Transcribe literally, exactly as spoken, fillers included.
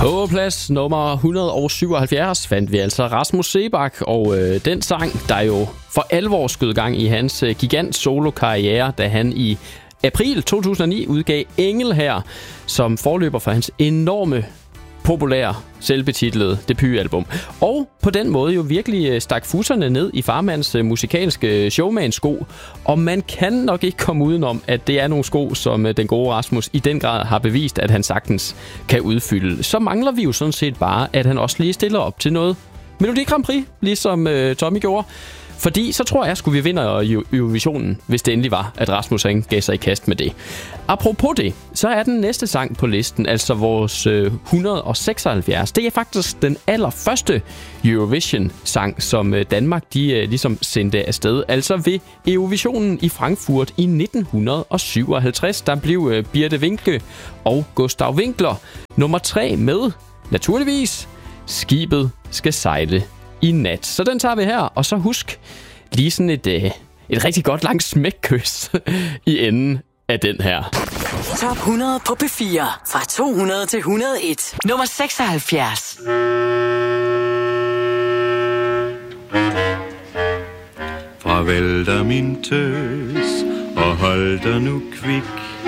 På plads nummer et hundrede og syvoghalvfjerds fandt vi altså Rasmus Seebach, og øh, den sang, der jo for alvor skød gang i hans øh, gigant solo-karriere, da han i april to tusind og ni udgav Engel her, som forløber for hans enorme populære, selvbetitlede debutalbum. Og på den måde jo virkelig stak fusserne ned i farmands musikalske showman-sko. Og man kan nok ikke komme udenom, at det er nogle sko, som den gode Rasmus i den grad har bevist, at han sagtens kan udfylde. Så mangler vi jo sådan set bare, at han også lige stiller op til noget Melodi Grand Prix, ligesom øh, Tommy gjorde. Fordi så tror jeg, skulle vi vinde Eurovisionen, hvis det endelig var, at Rasmus han gav sig i kast med det. Apropos det, så er den næste sang på listen, altså vores øh, et hundrede og seksoghalvfjerds. Det er faktisk den allerførste Eurovision-sang, som øh, Danmark de, øh, ligesom sendte afsted. Altså ved Eurovisionen i Frankfurt i nitten syvoghalvtreds, der blev øh, Birte Winke og Gustav Winkler nummer tre med, naturligvis, Skibet skal sejle i nat. Så den tager vi her, og så husk lige sådan et, øh, et rigtig godt langt smækkys i enden af den her. Top hundrede på P fire. Fra to hundrede til et hundrede og en. Nummer seksoghalvfjerds. Farvel da min tøs, og hold dig nu kvik.